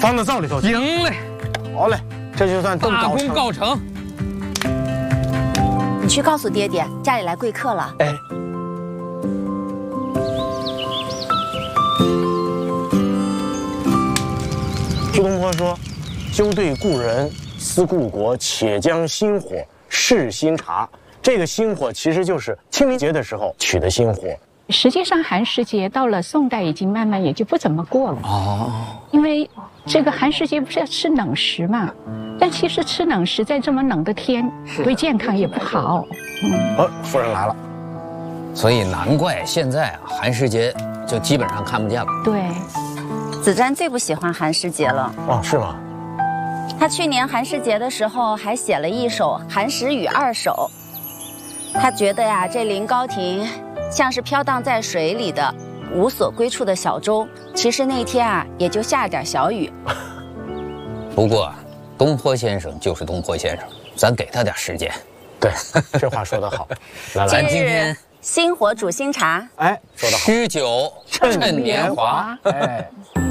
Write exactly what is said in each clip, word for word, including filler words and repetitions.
放到灶里头去。 赢嘞！ 好嘞，这就算大功告成。 你去告诉爹爹，家里来贵客了。 哎。苏东坡说：“休对故人，思故国，且将新火试新茶。”这个新火其实就是清明节的时候取的新火。 实际上，寒食节到了宋代已经慢慢也就不怎么过了哦，因为这个寒食节不是要吃冷食嘛，但其实吃冷食在这么冷的天，对健康也不好。 嗯，哦，夫人来了， 所以难怪现在啊，寒食节就基本上看不见了。 对， 子瞻最不喜欢寒食节了。 哦，是吗？ 他去年寒食节的时候还写了一首《寒食雨二首》。他觉得呀，这临高亭像是飘荡在水里的无所归处的小舟，其实那天啊也就下点小雨。 不过，东坡先生就是东坡先生，咱给他点时间。 对，这话说得好。来来， 咱今天新火煮新茶， 哎，说得好。 诗酒趁年华， 哎。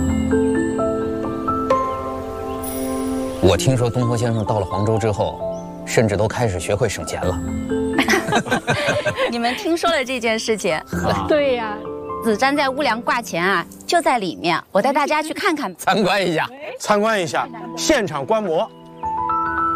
我听说东坡先生到了黄州之后，甚至都开始学会省钱了。 你们听说了这件事情？ 啊、对呀、啊， 子瞻在屋梁挂钱啊，就在里面。我带大家去看看， 参观一下， 参观一下，现场观摩。